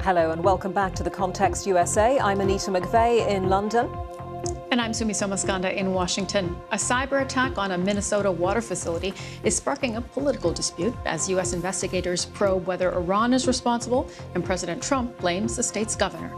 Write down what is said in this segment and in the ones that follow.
Hello and welcome back to The Context USA. I'm Anita McVeigh in London. And I'm Sumi Somaskanda in Washington. A cyber attack on a Minnesota water facility is sparking a political dispute as U.S. investigators probe whether Iran is responsible and President Trump blames the state's governor.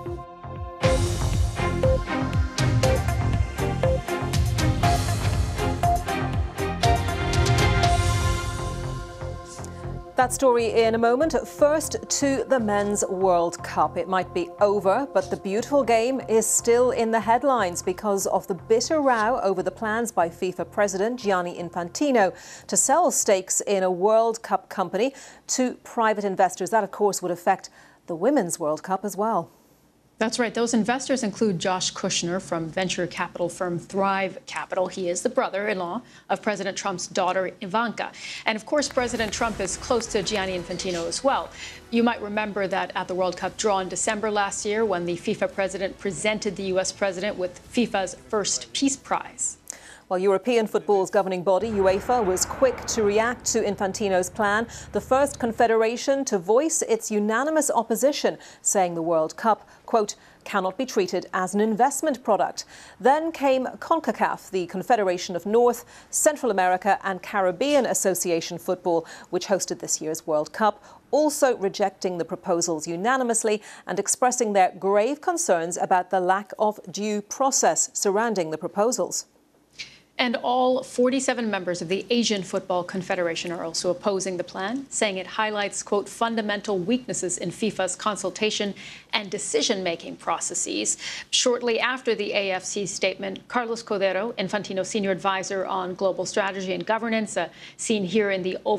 That story in a moment. First to the Men's World Cup. It might be over, but the beautiful game is still in the headlines because of the bitter row over the plans by FIFA President Gianni Infantino to sell stakes in a World Cup company to private investors. That, of course, would affect the Women's World Cup as well. That's right. Those investors include Josh Kushner from venture capital firm Thrive Capital. He is the brother-in-law of President Trump's daughter, Ivanka. And of course, President Trump is close to Gianni Infantino as well. You might remember that at the World Cup draw in December last year, when the FIFA president presented the U.S. president with FIFA's first Peace Prize. Well, European football's governing body, UEFA, was quick to react to Infantino's plan, the first confederation to voice its unanimous opposition, saying the World Cup, quote, cannot be treated as an investment product. Then came CONCACAF, the Confederation of North, Central America and Caribbean Association Football, which hosted this year's World Cup, also rejecting the proposals unanimously and expressing their grave concerns about the lack of due process surrounding the proposals. And all 47 members of the Asian Football Confederation are also opposing the plan, saying it highlights, quote, fundamental weaknesses in FIFA's consultation and decision-making processes. Shortly after the AFC statement, Carlos Cordero, Infantino's senior advisor on global strategy and governance, seen here in the Oval